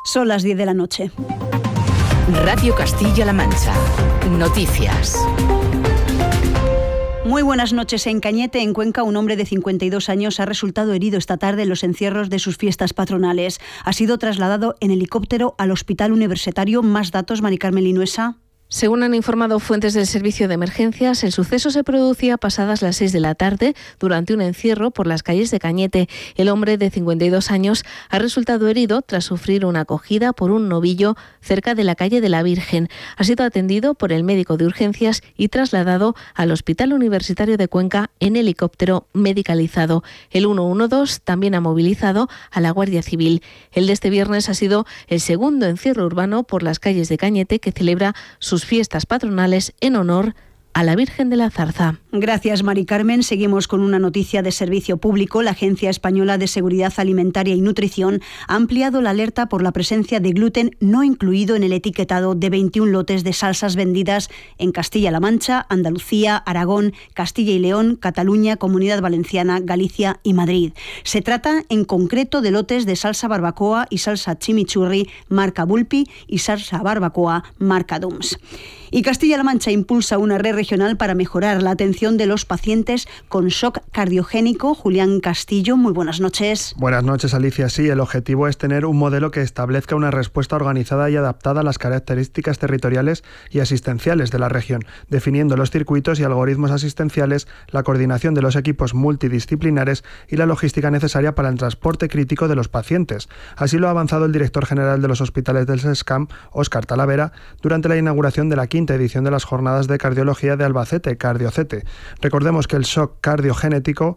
Son las 10 de la noche. Radio Castilla-La Mancha. Noticias. Muy buenas noches. En Cañete, en Cuenca, un hombre de 52 años ha resultado herido esta tarde en los encierros de sus fiestas patronales. Ha sido trasladado en helicóptero al Hospital Universitario. Más datos, Mari Carmen Linuesa. Según han informado fuentes del servicio de emergencias, el suceso se producía pasadas las 6 de la tarde durante un encierro por las calles de Cañete. El hombre de 52 años ha resultado herido tras sufrir una acogida por un novillo cerca de la calle de la Virgen. Ha sido atendido por el médico de urgencias y trasladado al Hospital Universitario de Cuenca en helicóptero medicalizado. El 112 también ha movilizado a la Guardia Civil. El de este viernes ha sido el segundo encierro urbano por las calles de Cañete que celebra sus fiestas patronales en honor a la Virgen de la Zarza. Gracias, Mari Carmen. Seguimos con una noticia de servicio público. La Agencia Española de Seguridad Alimentaria y Nutrición ha ampliado la alerta por la presencia de gluten no incluido en el etiquetado de 21 lotes de salsas vendidas en Castilla-La Mancha, Andalucía, Aragón, Castilla y León, Cataluña, Comunidad Valenciana, Galicia y Madrid. Se trata en concreto de lotes de salsa barbacoa y salsa chimichurri marca Bulpi y salsa barbacoa marca Dums. Y Castilla-La Mancha impulsa una red regional para mejorar la atención de los pacientes con shock cardiogénico. Julián Castillo, muy buenas noches. Buenas noches, Alicia. Sí, el objetivo es tener un modelo que establezca una respuesta organizada y adaptada a las características territoriales y asistenciales de la región, definiendo los circuitos y algoritmos asistenciales, la coordinación de los equipos multidisciplinares y la logística necesaria para el transporte crítico de los pacientes. Así lo ha avanzado el director general de los hospitales del SESCAM, Óscar Talavera, durante la inauguración de la quinta edición de las Jornadas de Cardiología de Albacete, Cardiocete. Recordemos que el shock cardiogénico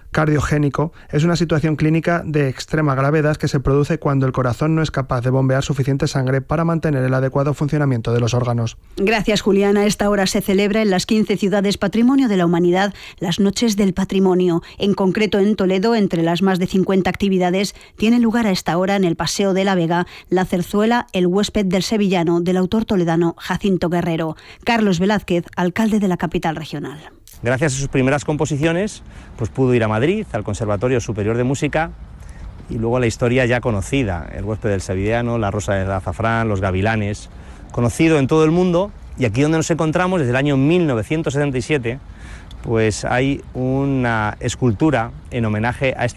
es una situación clínica de extrema gravedad que se produce cuando el corazón no es capaz de bombear suficiente sangre para mantener el adecuado funcionamiento de los órganos. Gracias, Julián. A esta hora se celebra en las 15 ciudades Patrimonio de la Humanidad las Noches del Patrimonio. En concreto, en Toledo, entre las más de 50 actividades, tiene lugar a esta hora en el Paseo de la Vega la zarzuela El huésped del sevillano, del autor toledano Jacinto Guerrero. Carlos Velázquez, alcalde de la capital regional. Gracias a sus primeras composiciones, pues pudo ir a Madrid, al Conservatorio Superior de Música, y luego la historia ya conocida, El huésped del sevillano, La rosa del azafrán, Los gavilanes, conocido en todo el mundo. Y aquí donde nos encontramos, desde el año 1977, pues hay una escultura en homenaje a este